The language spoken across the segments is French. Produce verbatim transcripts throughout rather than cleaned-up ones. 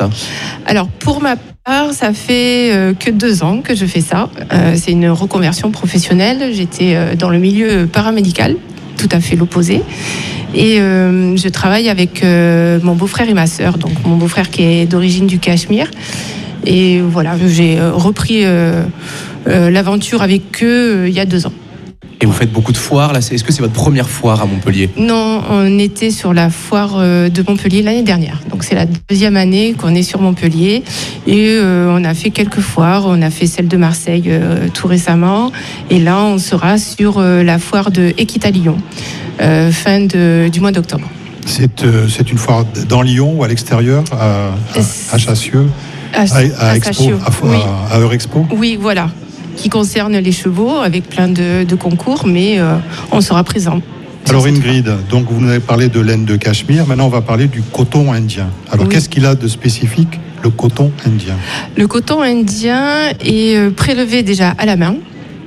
ça ? Alors, pour ma part, ça fait euh, que deux ans que je fais ça. Euh, c'est une reconversion professionnelle. J'étais euh, dans le milieu paramédical, tout à fait l'opposé. Et euh, je travaille avec euh, mon beau-frère et ma sœur. Donc, mon beau-frère qui est d'origine du Cachemire. Et voilà, j'ai repris euh, euh, l'aventure avec eux euh, il y a deux ans. Et vous faites beaucoup de foires, là. Est-ce que c'est votre première foire à Montpellier ? Non, on était sur la foire de Montpellier l'année dernière. Donc c'est la deuxième année qu'on est sur Montpellier. Et euh, on a fait quelques foires. On a fait celle de Marseille euh, tout récemment. Et là, on sera sur euh, la foire de Équita-Lyon, euh, fin de, du mois d'octobre. C'est, euh, c'est une foire dans Lyon ou à l'extérieur, à, à, à Chassieux, à, à, à, Expo, à, oui. à, à Eurexpo ? Oui, voilà. Qui concerne les chevaux, avec plein de, de concours, mais euh, on sera présent. Alors Ingrid, donc vous nous avez parlé de laine de Cachemire, maintenant on va parler du coton indien. Alors oui. Qu'est-ce qu'il a de spécifique, le coton indien ? Le coton indien est prélevé déjà à la main,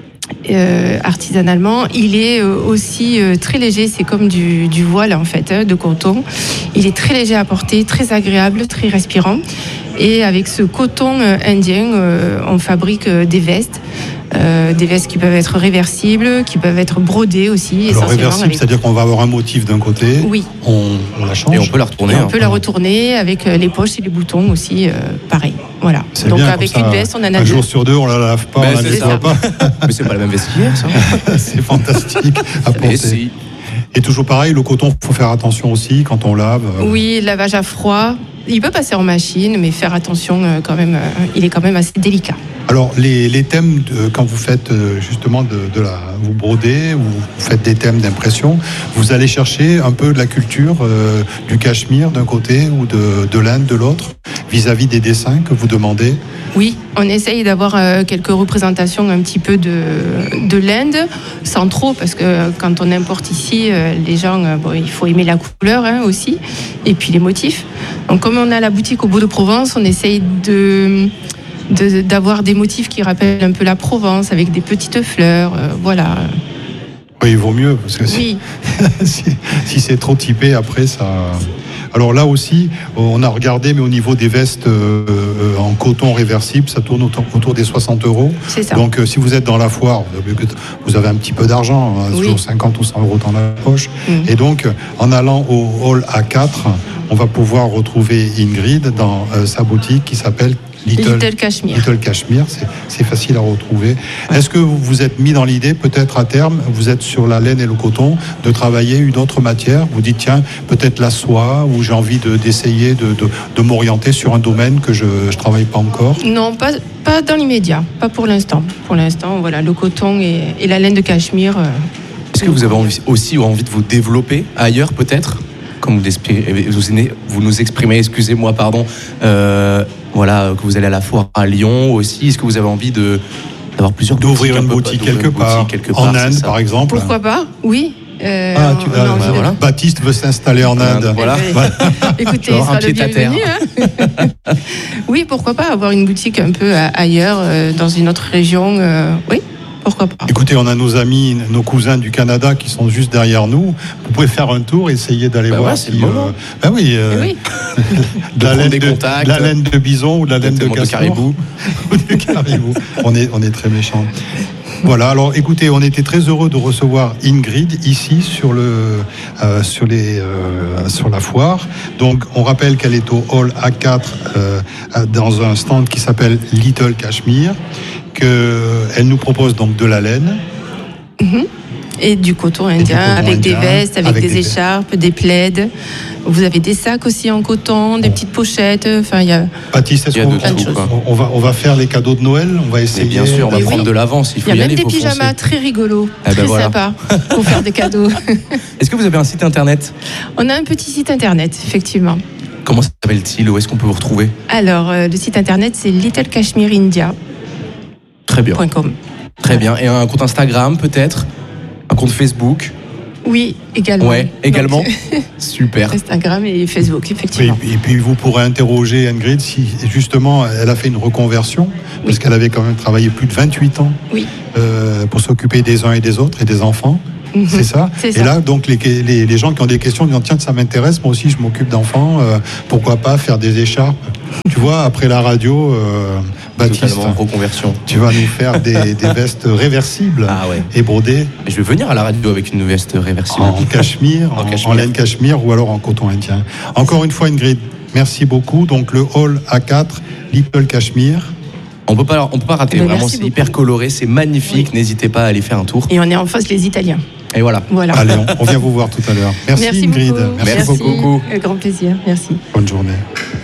euh, artisanalement. Il est aussi euh, très léger, c'est comme du, du voile en fait, hein, de coton. Il est très léger à porter, très agréable, très respirant. Et avec ce coton indien, euh, on fabrique des vestes, euh, des vestes qui peuvent être réversibles, qui peuvent être brodées aussi. Alors réversible, avec... c'est-à-dire qu'on va avoir un motif d'un côté, oui. on, on la change. Et on peut la retourner. Et on peut la retourner avec les poches et les boutons aussi, euh, pareil. Voilà. C'est donc bien, avec ça, une veste, on en a un deux. Un jour sur deux, on la lave pas, ben, on la nettoie pas. Mais c'est pas la même veste qu'hier, ça. C'est fantastique à porter. Si. Et toujours pareil, le coton, il faut faire attention aussi quand on lave. Oui, lavage à froid. Il peut passer en machine, mais faire attention quand même, il est quand même assez délicat. Alors, les, les thèmes, de, quand vous faites justement de, de la... Vous brodez, ou vous faites des thèmes d'impression, vous allez chercher un peu de la culture euh, du Cachemire d'un côté ou de, de l'Inde de l'autre, vis-à-vis des dessins que vous demandez ? Oui, on essaye d'avoir euh, quelques représentations un petit peu de, de l'Inde, sans trop, parce que quand on importe ici, euh, les gens, euh, bon, il faut aimer la couleur hein, aussi, et puis les motifs. Donc comme on a la boutique au Beau-de-Provence, on essaye de... De, d'avoir des motifs qui rappellent un peu la Provence avec des petites fleurs, euh, voilà. Oui, il vaut mieux parce que si, oui. si, si c'est trop typé après ça. Alors là aussi, on a regardé, mais au niveau des vestes euh, en coton réversible, ça tourne autour, autour des soixante euros. C'est ça. Donc euh, si vous êtes dans la foire, vous avez un petit peu d'argent, hein, oui. cinquante ou cent euros dans la poche. Mmh. Et donc, en allant au hall A quatre, on va pouvoir retrouver Ingrid dans euh, sa boutique qui s'appelle Little, Little Cachemire. Little Cachemire, c'est, c'est facile à retrouver. Ouais. Est-ce que vous vous êtes mis dans l'idée, peut-être à terme, vous êtes sur la laine et le coton, de travailler une autre matière ? Vous dites, tiens, peut-être la soie, ou j'ai envie de, d'essayer de, de, de m'orienter sur un domaine que je ne travaille pas encore ? Non, pas, pas dans l'immédiat, pas pour l'instant. Pour l'instant, voilà, le coton et, et la laine de Cachemire. Euh, Est-ce que vous avez envie, aussi envie de vous développer ailleurs, peut-être ? Comme vous, vous nous exprimez, excusez-moi, pardon, euh, voilà, que vous allez à la foire à Lyon aussi. Est-ce que vous avez envie de, d'avoir plusieurs d'ouvrir une boutique quelque part, quelque part, en Inde, par exemple ? Pourquoi pas ? Oui. Euh, ah, tu, ah, bah, voilà. Baptiste veut s'installer en Inde. Voilà. Écoutez, il sera le bienvenu. Hein. Oui, pourquoi pas avoir une boutique un peu ailleurs, euh, dans une autre région. Euh, oui. Pourquoi pas ? Écoutez, on a nos amis, nos cousins du Canada qui sont juste derrière nous. Vous pouvez faire un tour, essayer d'aller bah voir ouais, si. Euh, ben oui. Euh, oui. de, la laine de, de la laine de bison ou de la laine de, de caribou. de caribou. On est, on est très méchants. Voilà. Alors, écoutez, on était très heureux de recevoir Ingrid ici sur le, euh, sur les, euh, sur la foire. Donc, on rappelle qu'elle est au hall A quatre euh, dans un stand qui s'appelle Little Cachemire. Qu'elle nous propose donc de la laine. Mmh. Et du coton indien, du coton avec indien, des vestes, avec, avec des, des écharpes, des plaids. Vous avez des sacs aussi en coton, des petites pochettes. Enfin, il y a. Baptiste, est-ce qu'on on va, on va faire les cadeaux de Noël ? On va essayer. Et bien sûr, on va oui, prendre oui. de l'avance. Il faut y, y a aller, même des pyjamas foncer. Très rigolos, eh ben très voilà. sympas pour faire des cadeaux. Est-ce que vous avez un site internet ? On a un petit site internet, effectivement. Comment s'appelle-t-il ? Où est-ce qu'on peut vous retrouver ? Alors, euh, le site internet, c'est Little Cachemire India. Très bien. .com. Très bien. Et un compte Instagram, peut-être ? Un compte Facebook ? Oui, également. Ouais, également. Donc, super. Instagram et Facebook, effectivement. Et, et puis vous pourrez interroger Ingrid si justement elle a fait une reconversion, oui. parce qu'elle avait quand même travaillé plus de vingt-huit ans oui. euh, pour s'occuper des uns et des autres et des enfants. C'est ça. C'est Et ça. là, donc, les, les, les gens qui ont des questions disent tiens, ça m'intéresse, moi aussi, je m'occupe d'enfants, euh, pourquoi pas faire des écharpes? Tu vois, après la radio, euh, Baptiste, reconversion. Tu vas nous faire des, des vestes réversibles ah ouais. et brodées. Et je vais venir à la radio avec une veste réversible. En cachemire, en, en, cachemire. en laine cachemire ou alors en coton indien. Encore une fois, Ingrid, merci beaucoup. Donc, le hall A quatre, Little Cachemire. On peut pas, on peut pas rater. Ben, vraiment, c'est beaucoup. Hyper coloré, c'est magnifique. Oui. N'hésitez pas à aller faire un tour. Et on est en face les Italiens. Et voilà. voilà. Allez, on, on vient vous voir tout à l'heure. Merci, Merci Ingrid. Beaucoup. Merci, Merci beaucoup. Un grand plaisir. Merci. Bonne journée.